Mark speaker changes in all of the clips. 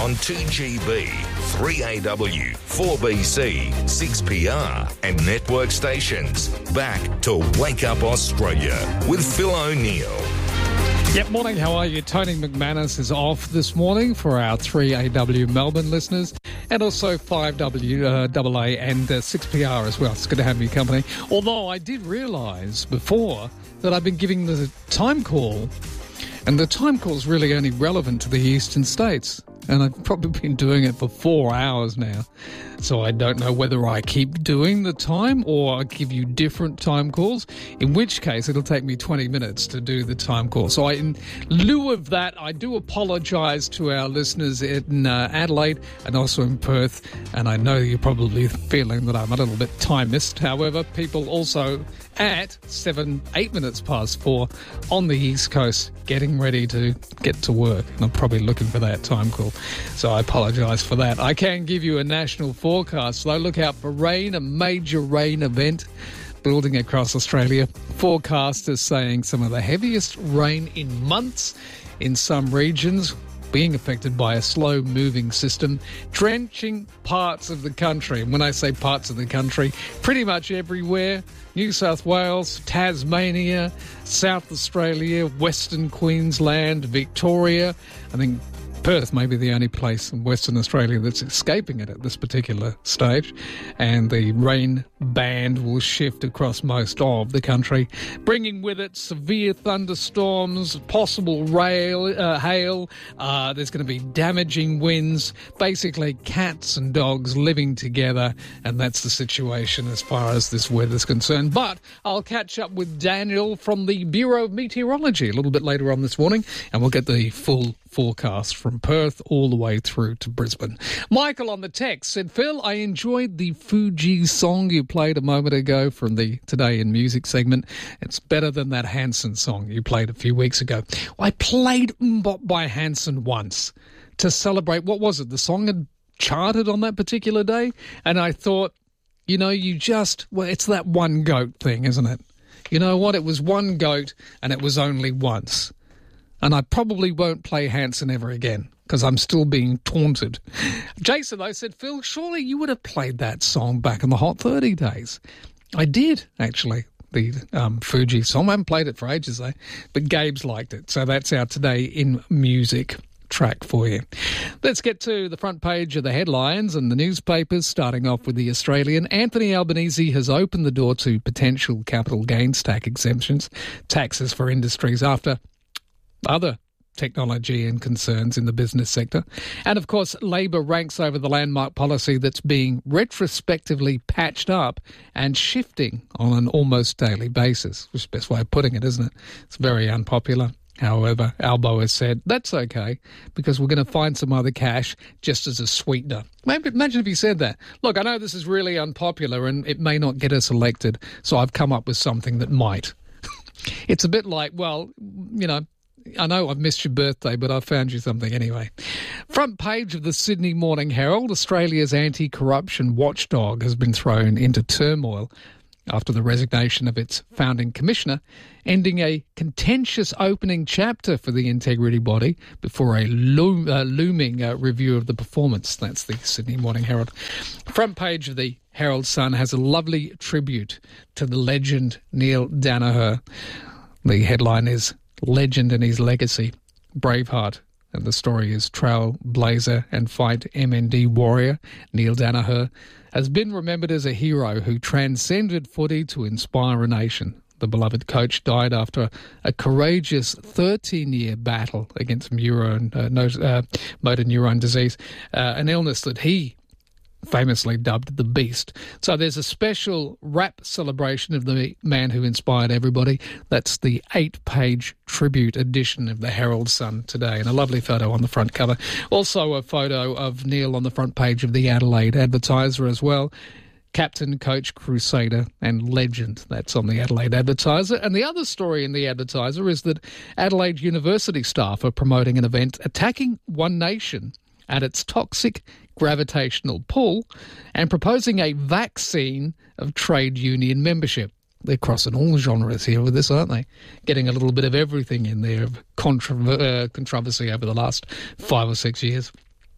Speaker 1: on 2GB, 3AW, 4BC, 6PR and network stations. Back to Wake Up Australia with Phil O'Neill.
Speaker 2: Yep, morning, how are you? Tony McManus is off this morning for our 3AW Melbourne listeners and also 5WAA and 6PR as well. It's good to have your company. Although I did realise before that I've been giving the time call, and the time call is really only relevant to the eastern states. And I've probably been doing it for 4 hours now. So I don't know whether I keep doing the time or I give you different time calls, in which case it'll take me 20 minutes to do the time call. So in lieu of that, I do apologise to our listeners in Adelaide and also in Perth. And I know you're probably feeling that I'm a little bit time-missed. However, people also at 8 minutes past 4 on the East Coast getting ready to get to work. And I'm probably looking for that time call. So I apologise for that. I can give you a national forecast, though. Look out for rain, a major rain event building across Australia. Forecasters saying some of the heaviest rain in months in some regions, being affected by a slow-moving system, drenching parts of the country. And when I say parts of the country, pretty much everywhere. New South Wales, Tasmania, South Australia, Western Queensland, Victoria. I think Perth may be the only place in Western Australia that's escaping it at this particular stage, and the rain band will shift across most of the country, bringing with it severe thunderstorms, possible hail. There's going to be damaging winds, basically cats and dogs living together, and that's the situation as far as this weather's concerned. But I'll catch up with Daniel from the Bureau of Meteorology a little bit later on this morning, and we'll get the full forecast from Perth all the way through to Brisbane. Michael on the text said, Phil, I enjoyed the Fuji song you played a moment ago from the Today in Music segment. It's better than that Hanson song you played a few weeks ago. I played Mbop by Hanson once to celebrate, what was it? The song had charted on that particular day, and I thought, it's that one goat thing, isn't it? You know what? It was one goat and it was only once. And I probably won't play Hanson ever again because I'm still being taunted. Jason, though, said, Phil, surely you would have played that song back in the Hot 30 days. I did, actually, the Fuji song. I haven't played it for ages, though, but Gabe's liked it. So that's our Today in Music track for you. Let's get to the front page of the headlines and the newspapers, starting off with The Australian. Anthony Albanese has opened the door to potential capital gains tax exemptions, taxes for industries after other technology and concerns in the business sector. And, of course, Labor ranks over the landmark policy that's being retrospectively patched up and shifting on an almost daily basis, which is the best way of putting it, isn't it? It's very unpopular. However, Albo has said, that's okay, because we're going to find some other cash just as a sweetener. Maybe imagine if he said that. Look, I know this is really unpopular and it may not get us elected, so I've come up with something that might. It's a bit like, I know I've missed your birthday, but I found you something anyway. Front page of the Sydney Morning Herald, Australia's anti-corruption watchdog has been thrown into turmoil after the resignation of its founding commissioner, ending a contentious opening chapter for the integrity body before a looming review of the performance. That's the Sydney Morning Herald. Front page of the Herald Sun has a lovely tribute to the legend Neil Danaher. The headline is Legend and His Legacy, Braveheart. And the story is trailblazer and fight MND warrior Neil Danaher has been remembered as a hero who transcended footy to inspire a nation. The beloved coach died after a courageous 13-year battle against motor neurone disease, an illness that he famously dubbed the Beast. So there's a special rap celebration of the man who inspired everybody. That's the 8-page tribute edition of the Herald Sun today, and a lovely photo on the front cover. Also a photo of Neil on the front page of the Adelaide Advertiser as well. Captain, coach, crusader and legend. That's on the Adelaide Advertiser. And the other story in the Advertiser is that Adelaide University staff are promoting an event attacking One Nation at its toxic gravitational pull and proposing a vaccine of trade union membership. They're crossing all genres here with this, aren't they? Getting a little bit of everything in there of controversy over the last 5 or 6 years.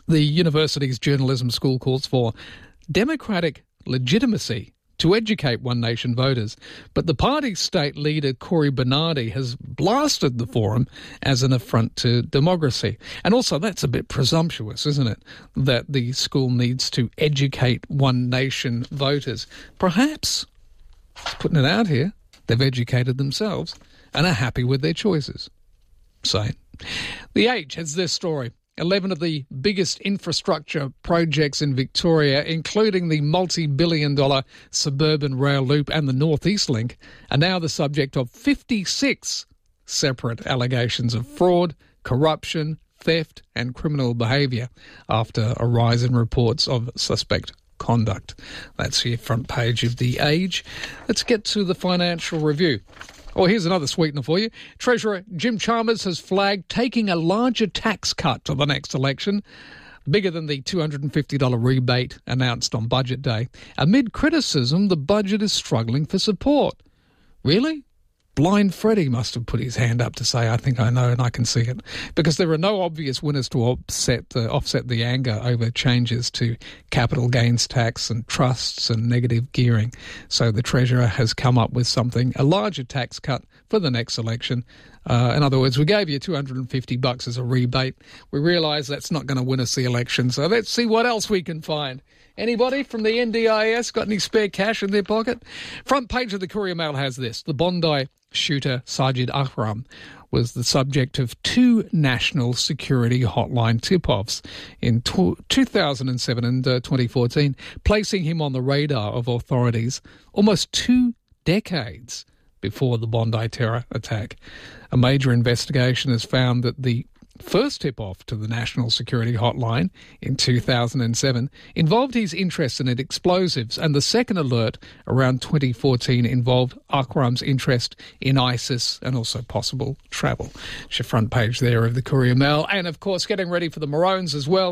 Speaker 2: The university's journalism school calls for democratic legitimacy to educate One Nation voters. But the party's state leader, Cory Bernardi, has blasted the forum as an affront to democracy. And also, that's a bit presumptuous, isn't it, that the school needs to educate One Nation voters. Perhaps, putting it out here, they've educated themselves and are happy with their choices. So, The Age has this story. 11 of the biggest infrastructure projects in Victoria, including the multi-billion-dollar suburban rail loop and the North East Link, are now the subject of 56 separate allegations of fraud, corruption, theft and criminal behaviour after a rise in reports of suspect conduct. That's the front page of The Age. Let's get to the financial review. Oh, here's another sweetener for you. Treasurer Jim Chalmers has flagged taking a larger tax cut to the next election, bigger than the $250 rebate announced on Budget Day. Amid criticism, the budget is struggling for support. Really? Blind Freddie must have put his hand up to say, I think I know and I can see it. Because there are no obvious winners to offset the anger over changes to capital gains tax and trusts and negative gearing. So the Treasurer has come up with something, a larger tax cut for the next election. In other words, we gave you $250 as a rebate. We realise that's not going to win us the election, so let's see what else we can find. Anybody from the NDIS got any spare cash in their pocket? Front page of the Courier Mail has this. The Bondi shooter Sajid Akram was the subject of 2 national security hotline tip-offs in 2007 and 2014, placing him on the radar of authorities almost 2 decades before the Bondi terror attack. A major investigation has found that the first tip-off to the National Security Hotline in 2007 involved his interest in explosives, and the second alert around 2014 involved Akram's interest in ISIS and also possible travel. It's your front page there of the Courier Mail. And, of course, getting ready for the Maroons as well.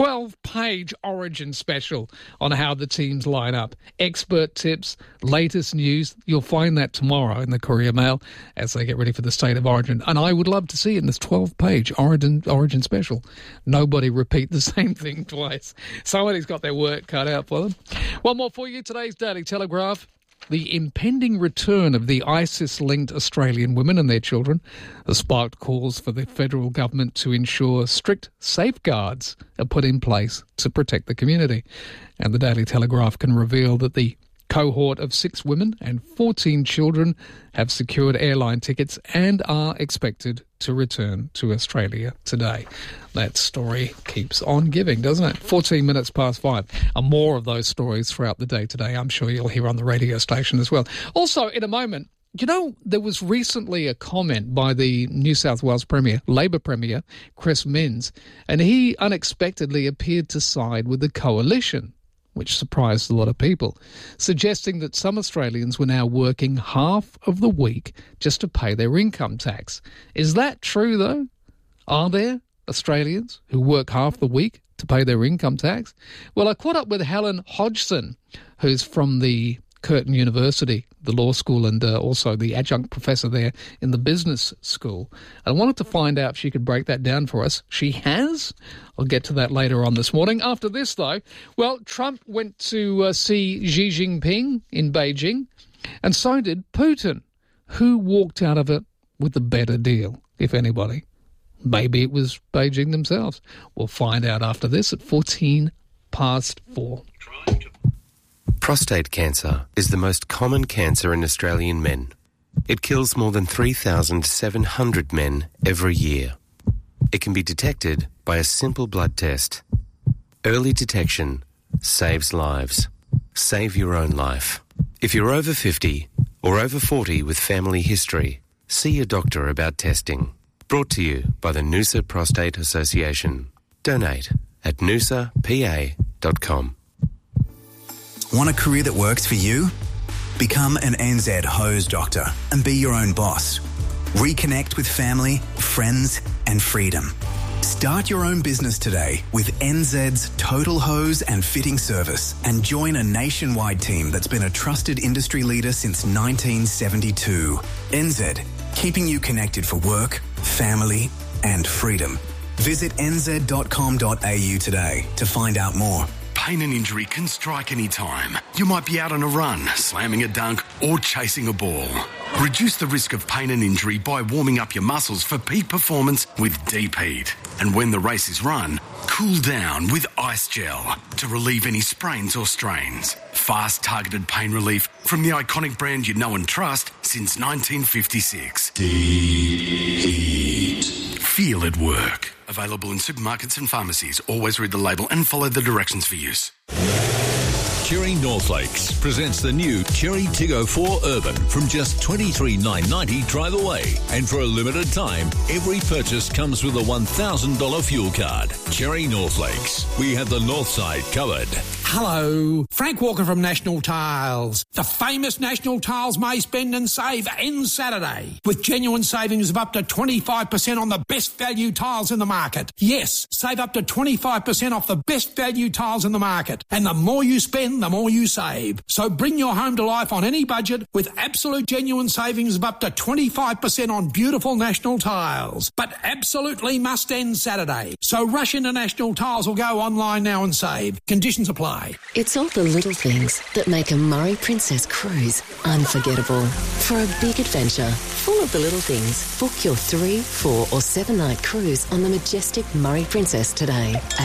Speaker 2: 12-page Origin special on how the teams line up. Expert tips, latest news. You'll find that tomorrow in the Courier Mail as they get ready for the State of Origin. And I would love to see it in this 12-page Origin special. Nobody repeat the same thing twice. Somebody's got their work cut out for them. One more for you. Today's Daily Telegraph. The impending return of the ISIS-linked Australian women and their children has sparked calls for the federal government to ensure strict safeguards are put in place to protect the community. And the Daily Telegraph can reveal that the cohort of 6 women and 14 children have secured airline tickets and are expected to return to Australia today. That story keeps on giving, doesn't it? 14 minutes past 5. And more of those stories throughout the day today, I'm sure you'll hear on the radio station as well. Also, in a moment, you know, there was recently a comment by the New South Wales Premier, Labor Premier, Chris Minns, and he unexpectedly appeared to side with the coalition, which surprised a lot of people, suggesting that some Australians were now working half of the week just to pay their income tax. Is that true, though? Are there Australians who work half the week to pay their income tax? Well, I caught up with Helen Hodgson, who's from the Curtin University, the law school, and also the adjunct professor there in the business school. I wanted to find out if she could break that down for us. She has. I'll get to that later on this morning. After this, though, well, Trump went to see Xi Jinping in Beijing, and so did Putin. Who walked out of it with the better deal, if anybody? Maybe it was Beijing themselves. We'll find out after this at 14 past 4.
Speaker 3: Prostate cancer is the most common cancer in Australian men. It kills more than 3,700 men every year. It can be detected by a simple blood test. Early detection saves lives. Save your own life. If you're over 50 or over 40 with family history, see a doctor about testing. Brought to you by the Noosa Prostate Association. Donate at noosapa.com.
Speaker 4: Want a career that works for you? Become an NZ hose doctor and be your own boss. Reconnect with family, friends and freedom. Start your own business today with NZ's Total Hose and Fitting Service and join a nationwide team that's been a trusted industry leader since 1972. NZ, keeping you connected for work, family and freedom. Visit nz.com.au today to find out more.
Speaker 5: Pain and injury can strike any time. You might be out on a run, slamming a dunk, or chasing a ball. Reduce the risk of pain and injury by warming up your muscles for peak performance with Deep Heat. And when the race is run, cool down with Ice Gel to relieve any sprains or strains. Fast, targeted pain relief from the iconic brand you know and trust since 1956. Deep Heat. Feel it work. Available in supermarkets and pharmacies. Always read the label and follow the directions for use.
Speaker 6: Cherry Northlakes presents the new Cherry Tiggo 4 Urban from just $23,990 drive away. And for a limited time, every purchase comes with a $1,000 fuel card. Cherry Northlakes. We have the north side covered.
Speaker 7: Hello, Frank Walker from National Tiles. The famous National Tiles May Spend and Save ends Saturday with genuine savings of up to 25% on the best value tiles in the market. Yes, save up to 25% off the best value tiles in the market. And the more you spend, the more you save. So bring your home to life on any budget with absolute genuine savings of up to 25% on beautiful National Tiles. But absolutely must end Saturday. So rush into National Tiles or go online now and save. Conditions apply.
Speaker 8: It's all the little things that make a Murray Princess cruise unforgettable. For a big adventure full of the little things, book your 3, 4 or 7-night cruise on the majestic Murray Princess today at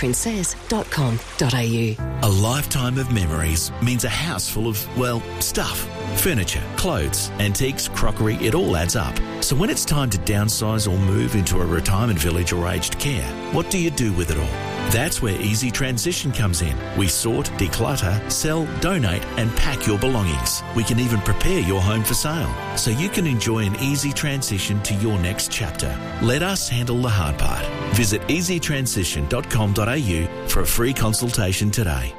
Speaker 8: murrayprincess.com.au.
Speaker 9: A lifetime of memories means a house full of, well, stuff. Furniture, clothes, antiques, crockery, it all adds up. So when it's time to downsize or move into a retirement village or aged care, what do you do with it all? That's where Easy Transition comes in. We sort, declutter, sell, donate and pack your belongings. We can even prepare your home for sale so you can enjoy an easy transition to your next chapter. Let us handle the hard part. Visit easytransition.com.au for a free consultation today.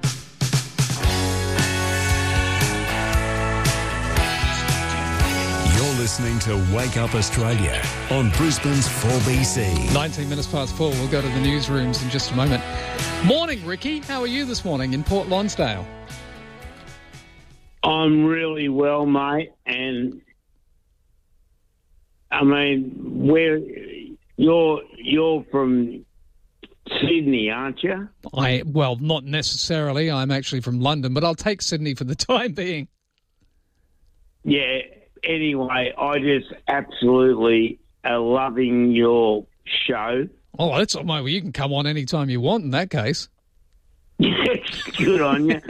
Speaker 6: Listening to Wake Up Australia on Brisbane's 4BC.
Speaker 2: 19 minutes past 4. We'll go to the newsrooms in just a moment. Morning, Ricky. How are you this morning in Port Lonsdale?
Speaker 10: I'm really well, mate. And I mean, you're from Sydney, aren't you?
Speaker 2: Well, not necessarily. I'm actually from London, but I'll take Sydney for the time being.
Speaker 10: Yeah. Anyway, I just absolutely are loving your show.
Speaker 2: Oh, that's all right. Well, you can come on any time you want in that case.
Speaker 10: Yes, good on you.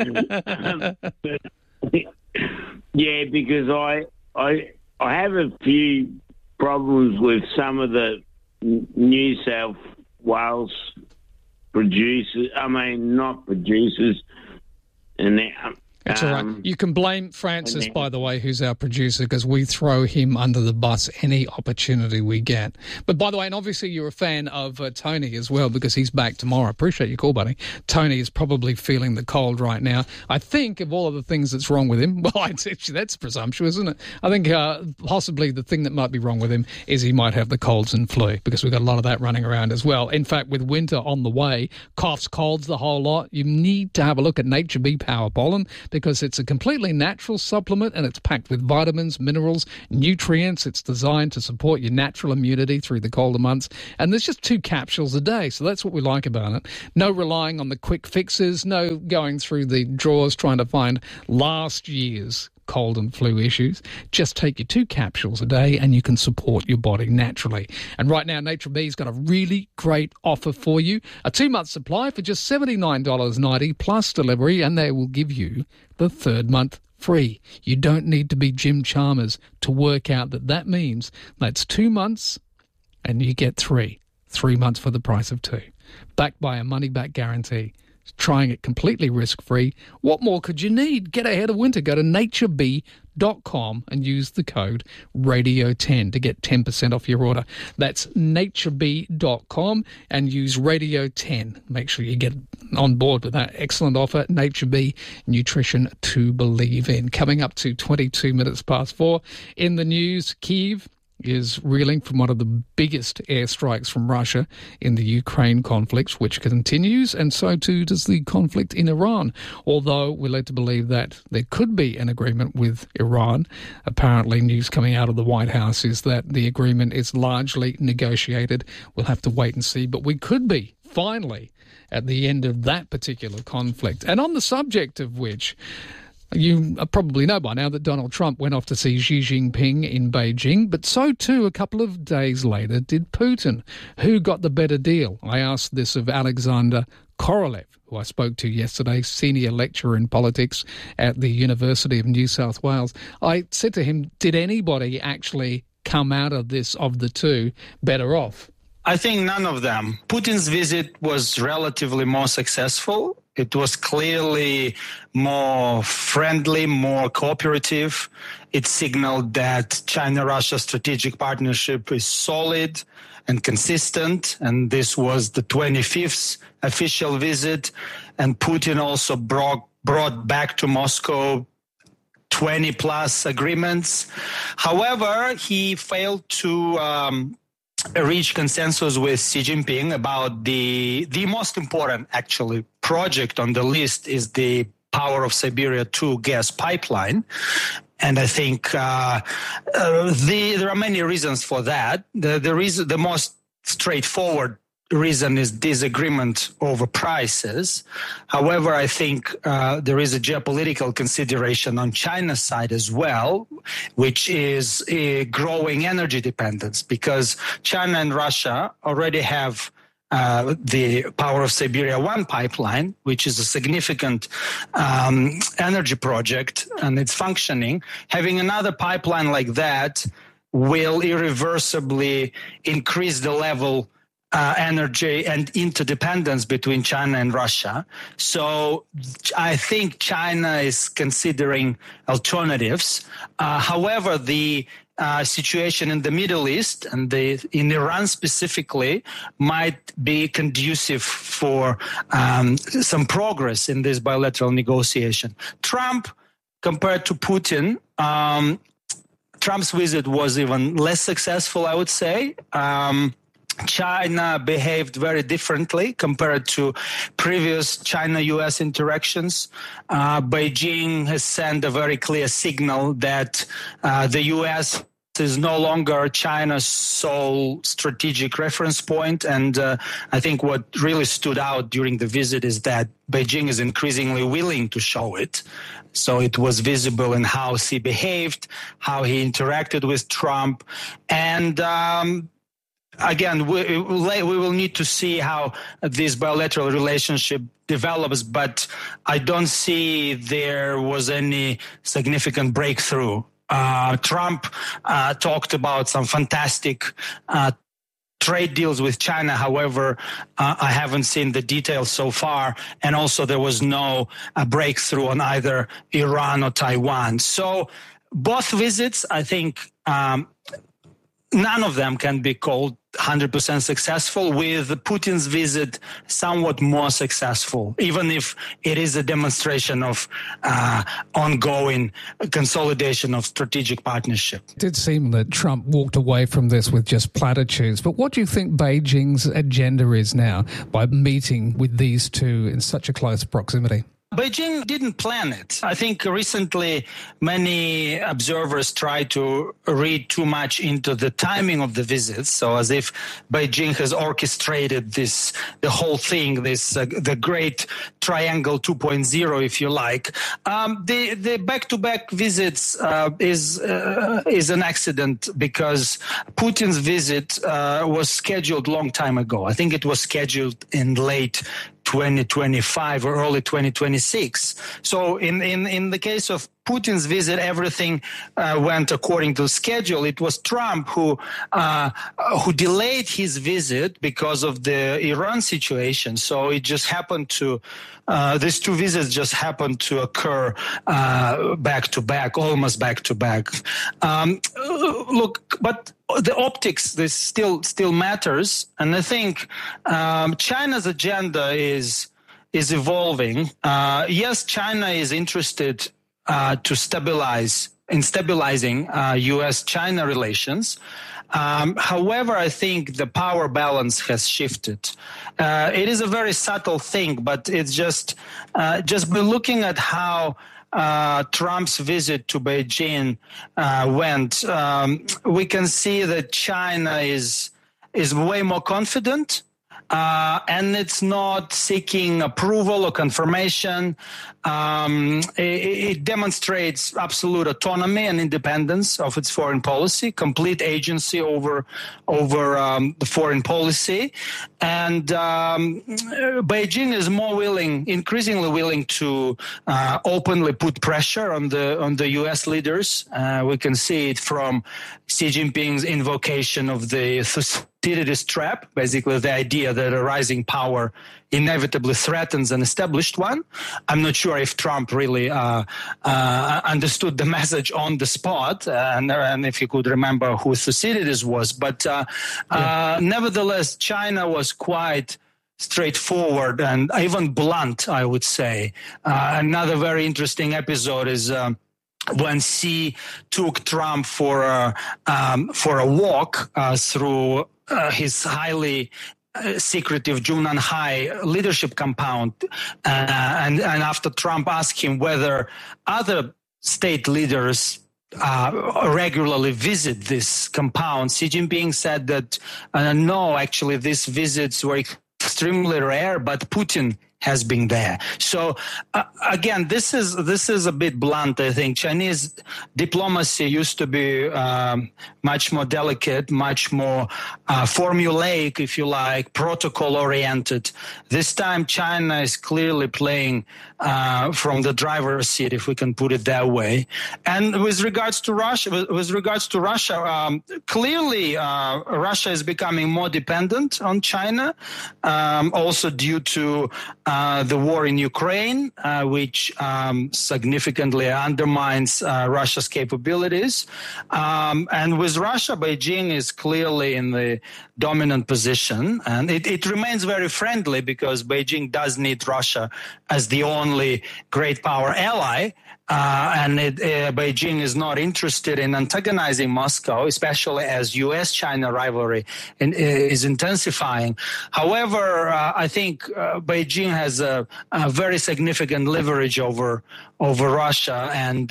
Speaker 10: Yeah, because I have a few problems with some of the New South Wales producers. I mean, not producers, and
Speaker 2: That's all right. You can blame Francis, by the way, who's our producer, because we throw him under the bus any opportunity we get. But by the way, and obviously you're a fan of Tony as well, because he's back tomorrow. Appreciate your call, buddy. Tony is probably feeling the cold right now. I think of all of the things that's wrong with him, well, actually, that's presumptuous, isn't it? I think possibly the thing that might be wrong with him is he might have the colds and flu, because we've got a lot of that running around as well. In fact, with winter on the way, coughs, colds, the whole lot, you need to have a look at Nature Bee Power Pollen, because it's a completely natural supplement and it's packed with vitamins, minerals, nutrients. It's designed to support your natural immunity through the colder months. And there's just 2 capsules a day, so that's what we like about it. No relying on the quick fixes, no going through the drawers trying to find last year's cold and flu issues. Just take your 2 capsules a day and you can support your body naturally. And right now, Nature Bee's got a really great offer for you. A 2-month supply for just $79.90 plus delivery, and they will give you the 3rd month free. You don't need to be Jim Chalmers to work out that means that's 2 months and you get 3 months for the price of 2. Backed by a money-back guarantee. Trying it completely risk-free. What more could you need? Get ahead of winter. Go to naturebee.com and use the code RADIO10 to get 10% off your order. That's naturebee.com and use RADIO10. Make sure you get on board with that excellent offer. Nature Bee, nutrition to believe in. Coming up to 22 minutes past 4 in the news, Kyiv is reeling from one of the biggest airstrikes from Russia in the Ukraine conflict, which continues, and so too does the conflict in Iran. Although we're led to believe that there could be an agreement with Iran. Apparently, news coming out of the White House is that the agreement is largely negotiated. We'll have to wait and see, but we could be finally at the end of that particular conflict. And on the subject of which, you probably know by now that Donald Trump went off to see Xi Jinping in Beijing, but so too a couple of days later did Putin. Who got the better deal? I asked this of Alexander Korolev, who I spoke to yesterday, senior lecturer in politics at the University of New South Wales. I said to him, did anybody actually come out of this, of the two, better off?
Speaker 11: I think none of them. Putin's visit was relatively more successful. It was clearly more friendly, more cooperative. It signaled that China-Russia strategic partnership is solid and consistent. And this was the 25th official visit. And Putin also brought back to Moscow 20-plus agreements. However, he failed to reach consensus with Xi Jinping about the most important, actually, project on the list is the Power of Siberia 2 gas pipeline. And I think there are many reasons for that. The most straightforward reason is disagreement over prices. However, I think there is a geopolitical consideration on China's side as well, which is a growing energy dependence, because China and Russia already have the Power of Siberia 1 pipeline, which is a significant energy project, and it's functioning. Having another pipeline like that will irreversibly increase the level energy and interdependence between China and Russia. So I think China is considering alternatives. However, the situation in the Middle East and in Iran specifically might be conducive for some progress in this bilateral negotiation. Trump, compared to Putin, Trump's visit was even less successful, I would say. China behaved very differently compared to previous China-U.S. interactions. Beijing has sent a very clear signal that the U.S. is no longer China's sole strategic reference point. And I think what really stood out during the visit is that Beijing is increasingly willing to show it. So it was visible in how Xi behaved, how he interacted with Trump. And again, we will need to see how this bilateral relationship develops, but I don't see there was any significant breakthrough. Trump talked about some fantastic trade deals with China. However, I haven't seen the details so far. And also there was no breakthrough on either Iran or Taiwan. So both visits, I think, none of them can be called 100% successful, with Putin's visit somewhat more successful, even if it is a demonstration of ongoing consolidation of strategic partnership.
Speaker 2: It did seem that Trump walked away from this with just platitudes, but what do you think Beijing's agenda is now by meeting with these two in such a close proximity?
Speaker 11: Beijing didn't plan it. I think recently many observers tried to read too much into the timing of the visits, so as if Beijing has orchestrated the whole thing, the great triangle 2.0, if you like. The back-to-back visits is an accident, because Putin's visit was scheduled a long time ago. I think it was scheduled in late 2025 or early 2026. So in the case of Putin's visit, everything went according to schedule. It was Trump who delayed his visit because of the Iran situation. So it just happened to these two visits just happened to occur back to back, almost back to back. Look, but the optics, this still matters, and I think China's agenda is evolving. Yes, China is interested to stabilize in stabilizing U.S.-China relations. However, I think the power balance has shifted. It is a very subtle thing, but it's just by looking at how Trump's visit to Beijing went, we can see that China is way more confident. And it's not seeking approval or confirmation. It demonstrates absolute autonomy and independence of its foreign policy, complete agency over the foreign policy. And Beijing is increasingly willing to openly put pressure on the U.S. leaders. We can see it from Xi Jinping's invocation of the Thucydides trap, basically the idea that a rising power inevitably threatens an established one. I'm not sure if Trump really understood the message on the spot, and if you could remember who Thucydides was. But nevertheless, China was quite straightforward and even blunt, I would say. Another very interesting episode is when Xi took Trump for a walk through his highly secretive Junanhai leadership compound, and after Trump asked him whether other state leaders regularly visit this compound, Xi Jinping said that no, actually these visits were extremely rare, but Putin has been there. So again, this is a bit blunt, I think. Chinese diplomacy used to be much more delicate, much more formulaic, if you like, protocol-oriented. This time, China is clearly playing from the driver's seat, if we can put it that way. And with regards to Russia, clearly Russia is becoming more dependent on China, also due to the war in Ukraine, which significantly undermines Russia's capabilities. And with Russia, Beijing is clearly in the dominant position. And it remains very friendly because Beijing does need Russia as the only great power ally. Beijing is not interested in antagonizing Moscow, especially as U.S.-China rivalry is intensifying. However, I think Beijing has a very significant leverage over Russia, and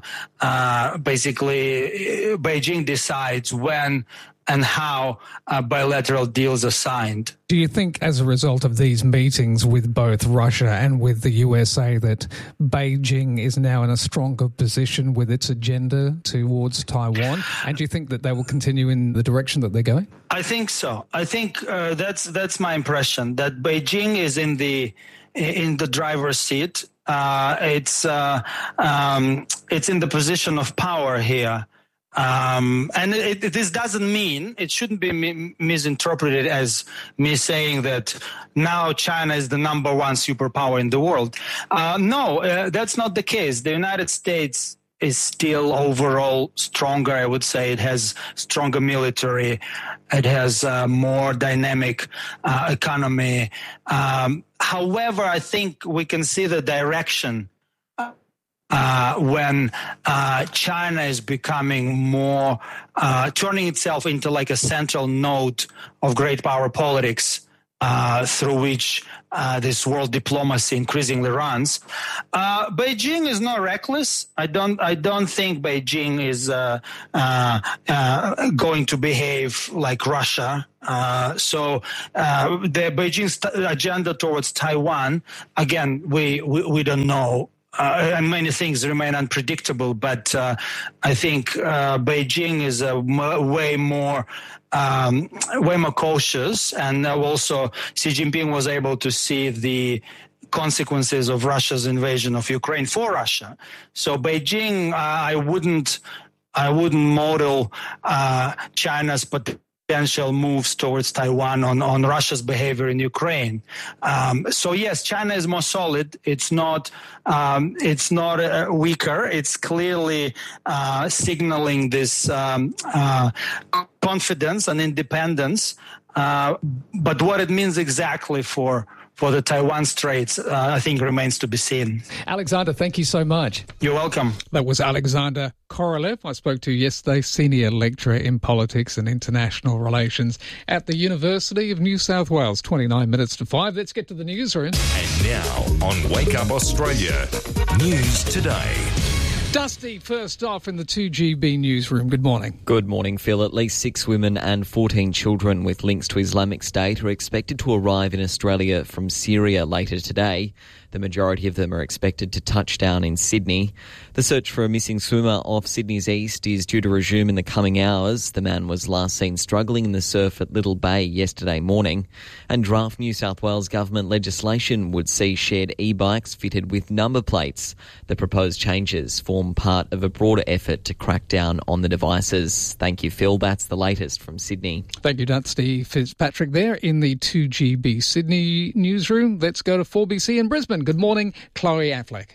Speaker 11: basically Beijing decides when and how bilateral deals are signed.
Speaker 2: Do you think as a result of these meetings with both Russia and with the USA that Beijing is now in a stronger position with its agenda towards Taiwan? And do you think that they will continue in the direction that they're going?
Speaker 11: I think so. I think that's my impression, that Beijing is in the driver's seat. It's in the position of power here. This doesn't mean, it shouldn't be misinterpreted as me saying that now China is the number one superpower in the world. No, that's not the case. The United States is still overall stronger, I would say. It has stronger military. It has a more dynamic economy. However, I think we can see the direction when China is becoming more, turning itself into like a central node of great power politics, through which this world diplomacy increasingly runs. Beijing is not reckless. I don't think Beijing is going to behave like Russia. So the Beijing's agenda towards Taiwan, again, we don't know. And many things remain unpredictable, but I think Beijing is way more cautious, and also Xi Jinping was able to see the consequences of Russia's invasion of Ukraine for Russia. So Beijing, I wouldn't model China's potential moves towards Taiwan on Russia's behavior in Ukraine. So yes, China is more solid. It's not weaker. It's clearly signaling this confidence and independence. But what it means exactly for for the Taiwan Straits, I think remains to be seen.
Speaker 2: Alexander, thank you so much.
Speaker 11: You're welcome.
Speaker 2: That was Alexander Korolev, I spoke to yesterday, Senior Lecturer in Politics and International Relations at the University of New South Wales. 29 minutes to 5. Let's get to the newsroom.
Speaker 1: And now on Wake Up Australia, News Today.
Speaker 2: Dusty, first off in the 2GB newsroom. Good morning.
Speaker 12: Good morning, Phil. At least 6 women and 14 children with links to Islamic State are expected to arrive in Australia from Syria later today. The majority of them are expected to touch down in Sydney. The search for a missing swimmer off Sydney's east is due to resume in the coming hours. The man was last seen struggling in the surf at Little Bay yesterday morning. And draft New South Wales government legislation would see shared e-bikes fitted with number plates. The proposed changes form part of a broader effort to crack down on the devices. Thank you, Phil. That's the latest from Sydney.
Speaker 2: Thank you, Dusty Fitzpatrick there in the 2GB Sydney newsroom. Let's go to 4BC in Brisbane. Good morning, Chloe Affleck.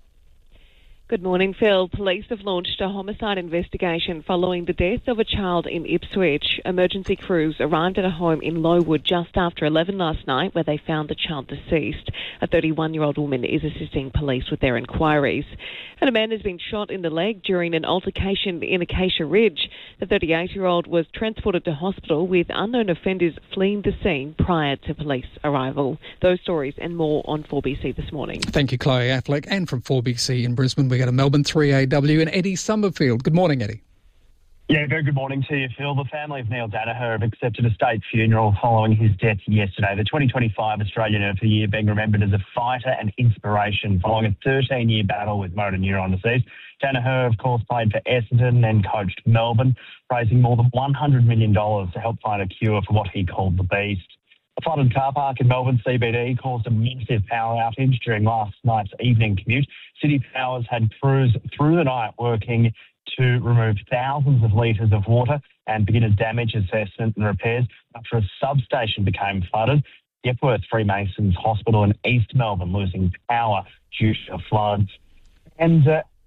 Speaker 13: Good morning, Phil. Police have launched a homicide investigation following the death of a child in Ipswich. Emergency crews arrived at a home in Lowood just after 11 last night where they found the child deceased. A 31-year-old woman is assisting police with their inquiries. And a man has been shot in the leg during an altercation in Acacia Ridge. The 38-year-old was transported to hospital with unknown offenders fleeing the scene prior to police arrival. Those stories and more on 4BC this morning.
Speaker 2: Thank you, Chloe Affleck. And from 4BC in Brisbane, we go to Melbourne 3AW and Eddie Summerfield. Good morning, Eddie.
Speaker 14: Yeah, very good morning to you, Phil. The family of Neil Danaher have accepted a state funeral following his death yesterday. The 2025 Australian of the Year being remembered as a fighter and inspiration following a 13-year battle with motor neuron disease. Danaher, of course, played for Essendon and coached Melbourne, raising more than $100 million to help find a cure for what he called the beast. A flooded car park in Melbourne CBD caused a massive power outage during last night's evening commute. City Powers had crews through the night working to remove thousands of litres of water and begin a damage assessment and repairs after a substation became flooded. The Epworth Freemasons Hospital in East Melbourne losing power due to floods. And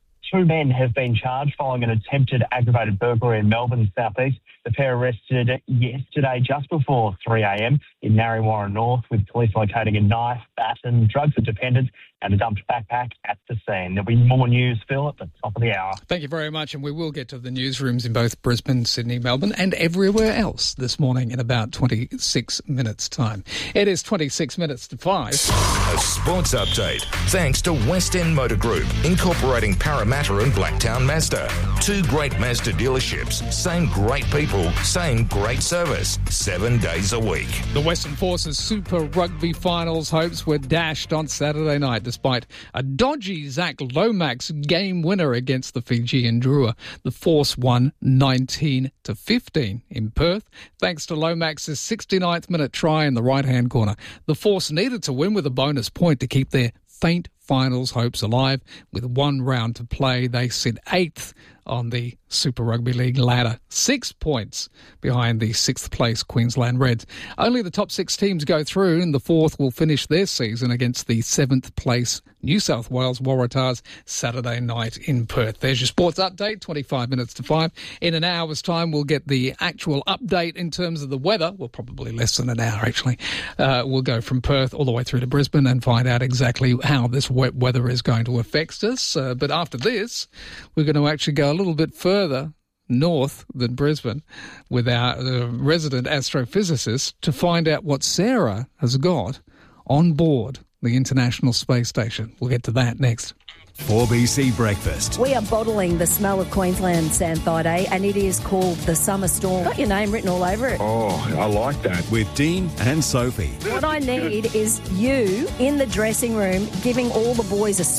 Speaker 14: 2 men have been charged following an attempted aggravated burglary in Melbourne's southeast. The pair arrested yesterday just before 3 a.m. in Narre Warren North, with police locating a knife, baton, drugs for dependents and a dumped backpack at the scene. There'll be more news, Phil, at the top of the hour.
Speaker 2: Thank you very much, and we will get to the newsrooms in both Brisbane, Sydney, Melbourne and everywhere else this morning in about 26 minutes' time. It is 26 minutes to 5.
Speaker 1: A sports update thanks to West End Motor Group, incorporating Parramatta and Blacktown Mazda. 2 great Mazda dealerships, same great people, same great service, 7 days a week.
Speaker 2: The Western Forces Super Rugby Finals hopes were dashed on Saturday night despite a dodgy Zach Lomax game winner against the Fijian Drua. The Force won 19-15 in Perth, thanks to Lomax's 69th minute try in the right-hand corner. The Force needed to win with a bonus point to keep their faint finals hopes alive. With 1 round to play, they sit 8th on the Super Rugby League ladder, 6 points behind the 6th place Queensland Reds. Only the top 6 teams go through, and the 4th will finish their season against the 7th place New South Wales Waratahs Saturday night in Perth. There's your sports update, 25 minutes to 5. In an hour's time, we'll get the actual update in terms of the weather. Well, probably less than an hour, actually. We'll go from Perth all the way through to Brisbane and find out exactly how this wet weather is going to affect us. But after this, we're going to actually go a little bit further north than Brisbane with our resident astrophysicist to find out what Sarah has got on board the International Space Station. We'll get to that next.
Speaker 15: 4BC Breakfast.
Speaker 16: We are bottling the smell of Queensland, Xanthidae, and it is called the Summer Storm. Got your name written all over it.
Speaker 15: Oh, I like that. With Dean and Sophie.
Speaker 16: What I need is you in the dressing room giving all the boys a